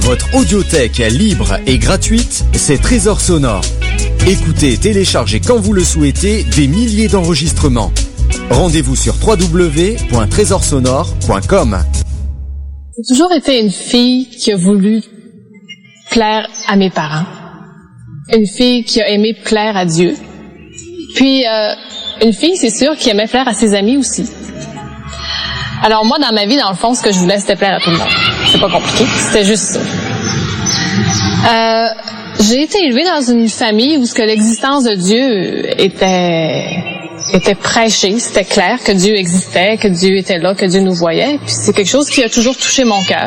votre audiothèque libre et gratuite, c'est Trésor Sonore. Écoutez et téléchargez quand vous le souhaitez des milliers d'enregistrements. Rendez-vous sur www.trésorsonore.com. J'ai toujours été une fille qui a voulu plaire à mes parents. Une fille qui a aimé plaire à Dieu. Puis, une fille, c'est sûr, qui aimait plaire à ses amis aussi. Alors moi, dans ma vie, dans le fond, ce que je voulais, c'était plaire à tout le monde. C'est pas compliqué, c'était juste ça. J'ai été élevée dans une famille où ce que l'existence de Dieu était prêchée. C'était clair que Dieu existait, que Dieu était là, que Dieu nous voyait. Puis c'est quelque chose qui a toujours touché mon cœur.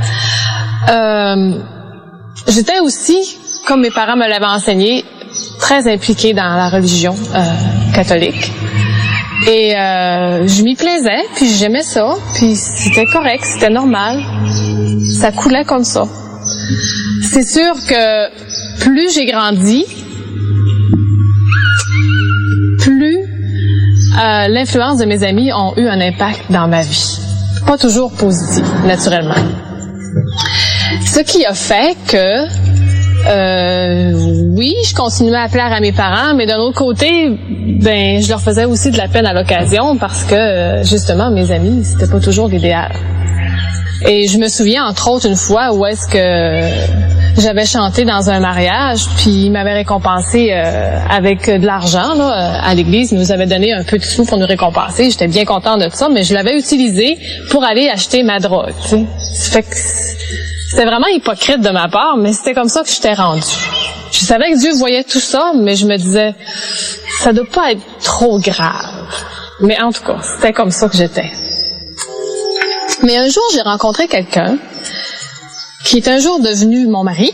J'étais aussi, comme mes parents me l'avaient enseigné, très impliquée dans la religion catholique. Et je m'y plaisais, puis j'aimais ça, puis c'était correct, c'était normal. Ça coulait comme ça. C'est sûr que plus j'ai grandi, plus l'influence de mes amis ont eu un impact dans ma vie. Pas toujours positif, naturellement. Ce qui a fait que oui, je continuais à plaire à mes parents, mais d'un autre côté, je leur faisais aussi de la peine à l'occasion parce que, justement, mes amis, c'était pas toujours l'idéal. Et je me souviens, entre autres, une fois où est-ce que j'avais chanté dans un mariage, puis ils m'avaient récompensé avec de l'argent là, à l'église. Ils nous avaient donné un peu de sous pour nous récompenser. J'étais bien contente de ça, mais je l'avais utilisé pour aller acheter ma drogue. Tu sais. Ça fait que c'était vraiment hypocrite de ma part, mais c'était comme ça que j'étais rendue. Je savais que Dieu voyait tout ça, mais je me disais, ça doit pas être trop grave. Mais en tout cas, c'était comme ça que j'étais. Mais un jour, j'ai rencontré quelqu'un qui est un jour devenu mon mari.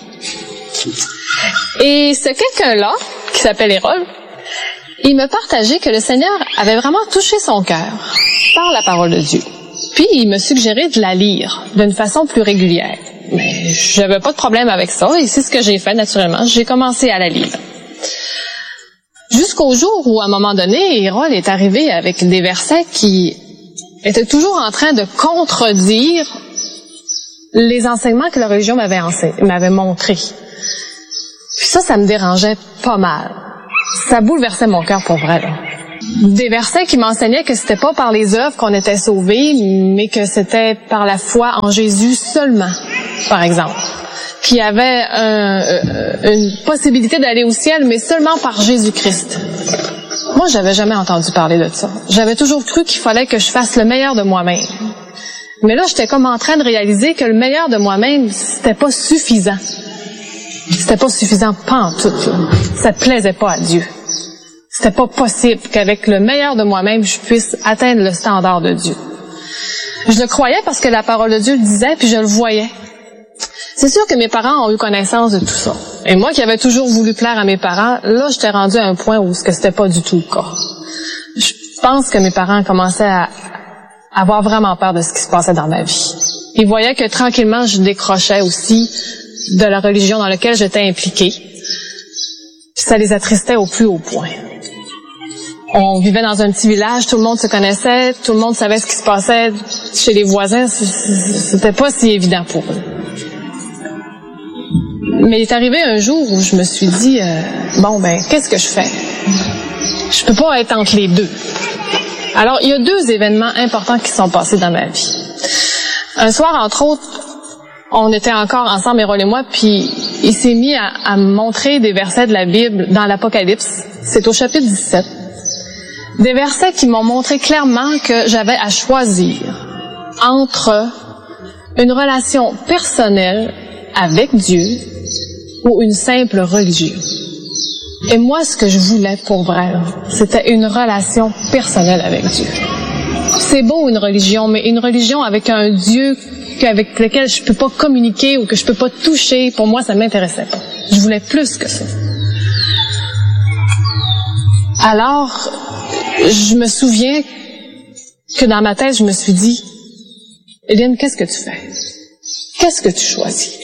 Et ce quelqu'un-là, qui s'appelle Hérol, il me partageait que le Seigneur avait vraiment touché son cœur par la parole de Dieu. Puis, il me suggérait de la lire d'une façon plus régulière. Mais j'avais pas de problème avec ça, et c'est ce que j'ai fait naturellement. J'ai commencé à la lire. Jusqu'au jour où, à un moment donné, Hérol est arrivé avec des versets qui étaient toujours en train de contredire les enseignements que la religion m'avait montrés. Puis ça me dérangeait pas mal. Ça bouleversait mon cœur pour vrai, là. Des versets qui m'enseignaient que c'était pas par les œuvres qu'on était sauvés, mais que c'était par la foi en Jésus seulement, par exemple. Qu'il y avait une possibilité d'aller au ciel, mais seulement par Jésus-Christ. Moi, j'avais jamais entendu parler de ça. J'avais toujours cru qu'il fallait que je fasse le meilleur de moi-même. Mais là, j'étais comme en train de réaliser que le meilleur de moi-même, c'était pas suffisant. C'était pas suffisant pantoute, là. Ça plaisait pas à Dieu. C'était pas possible qu'avec le meilleur de moi-même, je puisse atteindre le standard de Dieu. Je le croyais parce que la parole de Dieu le disait, puis je le voyais. C'est sûr que mes parents ont eu connaissance de tout ça. Et moi qui avais toujours voulu plaire à mes parents, là, j'étais rendue à un point où c'était pas du tout le cas. Je pense que mes parents commençaient à avoir vraiment peur de ce qui se passait dans ma vie. Ils voyaient que tranquillement, je décrochais aussi de la religion dans laquelle j'étais impliquée. Puis ça les attristait au plus haut point. On vivait dans un petit village, tout le monde se connaissait, tout le monde savait ce qui se passait chez les voisins. C'était pas si évident pour eux. Mais il est arrivé un jour où je me suis dit, qu'est-ce que je fais? Je peux pas être entre les deux. Alors, il y a deux événements importants qui sont passés dans ma vie. Un soir, entre autres, on était encore ensemble, Hérol et moi, puis il s'est mis à me montrer des versets de la Bible dans l'Apocalypse. C'est au chapitre 17. Des versets qui m'ont montré clairement que j'avais à choisir entre une relation personnelle avec Dieu ou une simple religion. Et moi, ce que je voulais pour vrai, c'était une relation personnelle avec Dieu. C'est beau une religion, mais une religion avec un Dieu avec lequel je peux pas communiquer ou que je peux pas toucher, pour moi, ça m'intéressait pas. Je voulais plus que ça. Alors, je me souviens que dans ma tête, je me suis dit, Éliane, qu'est-ce que tu fais? Qu'est-ce que tu choisis?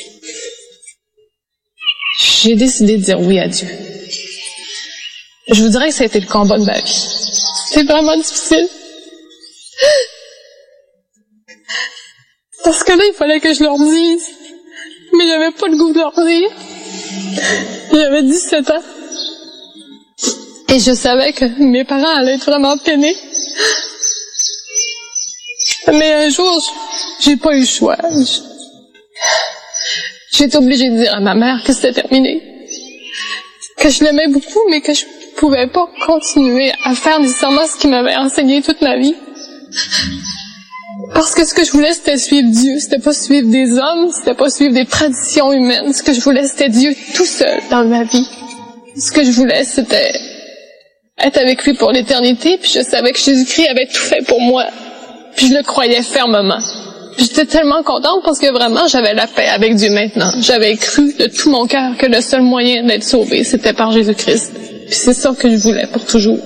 J'ai décidé de dire oui à Dieu. Je vous dirais que ça a été le combat de ma vie. C'était vraiment difficile. Parce que là, il fallait que je leur dise Mais j'avais pas le goût de leur dire. J'avais 17 ans. Et je savais que mes parents allaient être vraiment peinés. Mais un jour, j'ai pas eu le choix. J'ai été obligée de dire à ma mère que c'était terminé. Que je l'aimais beaucoup, mais que je pouvais pas continuer à faire nécessairement ce qu'il m'avait enseigné toute ma vie. Parce que ce que je voulais, c'était suivre Dieu. C'était pas suivre des hommes, c'était pas suivre des traditions humaines. Ce que je voulais, c'était Dieu tout seul dans ma vie. Ce que je voulais, c'était être avec lui pour l'éternité, puis je savais que Jésus-Christ avait tout fait pour moi. Puis je le croyais fermement. J'étais tellement contente parce que vraiment, j'avais la paix avec Dieu maintenant. J'avais cru de tout mon cœur que le seul moyen d'être sauvé, c'était par Jésus-Christ. Puis c'est ça que je voulais pour toujours.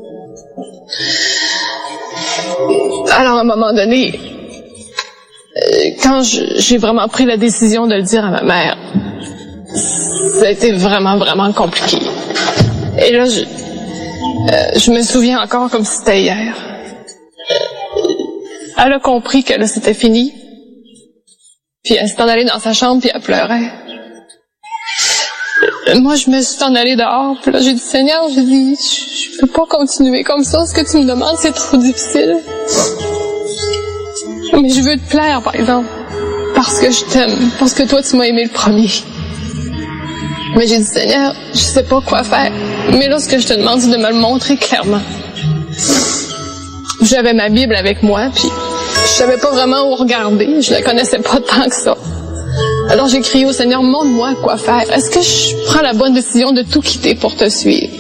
Alors, à un moment donné, quand j'ai vraiment pris la décision de le dire à ma mère, ça a été vraiment, vraiment compliqué. Et là, je me souviens encore comme si c'était hier. Elle a compris que là, c'était fini. Puis elle s'est en allée dans sa chambre, puis elle pleurait. Moi, je me suis en allée dehors, puis là, j'ai dit, Seigneur, j'ai dit, je peux pas continuer comme ça. Ce que tu me demandes, c'est trop difficile. Mais je veux te plaire, par exemple. Parce que je t'aime. Parce que toi, tu m'as aimé le premier. Mais j'ai dit, Seigneur, je sais pas quoi faire. Mais là, ce que je te demande, c'est de me le montrer clairement. J'avais ma Bible avec moi, puis je savais pas vraiment où regarder. Je la connaissais pas tant que ça. Alors j'ai crié au Seigneur, montre-moi quoi faire. Est-ce que je prends la bonne décision de tout quitter pour te suivre?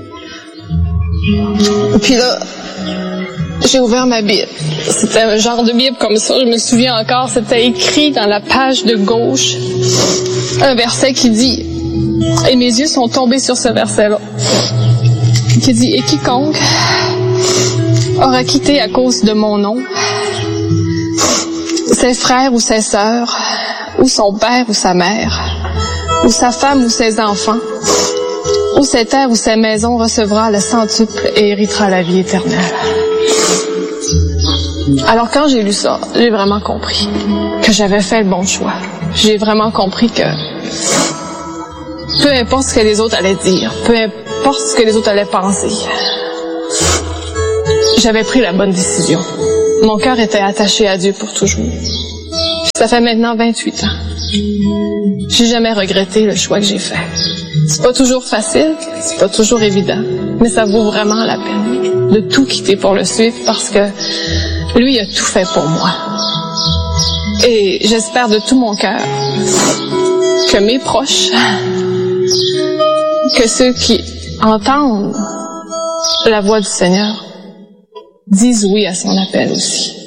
Puis là, j'ai ouvert ma Bible. C'était un genre de Bible comme ça, je me souviens encore, c'était écrit dans la page de gauche, un verset qui dit, et mes yeux sont tombés sur ce verset-là, qui dit, et quiconque aura quitté à cause de mon nom ses frères ou ses sœurs, ou son père ou sa mère, ou sa femme ou ses enfants, ou ses terres ou ses maisons, recevra le centuple et héritera la vie éternelle. Alors quand j'ai lu ça, j'ai vraiment compris que j'avais fait le bon choix. J'ai vraiment compris que peu importe ce que les autres allaient dire, peu importe ce que les autres allaient penser, j'avais pris la bonne décision. Mon cœur était attaché à Dieu pour toujours. Ça fait maintenant 28 ans. J'ai jamais regretté le choix que j'ai fait. C'est pas toujours facile, c'est pas toujours évident, mais ça vaut vraiment la peine de tout quitter pour le suivre parce que lui a tout fait pour moi. Et j'espère de tout mon cœur que mes proches, que ceux qui entendent la voix du Seigneur, disent oui à son appel aussi.